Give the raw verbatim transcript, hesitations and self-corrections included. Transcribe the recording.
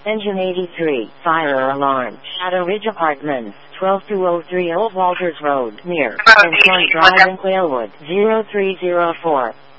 Engine eighty-three, fire alarm. Shadow Ridge Apartments, twelve two oh three Old Walters Road, near Front Drive in Quailwood, zero three zero four.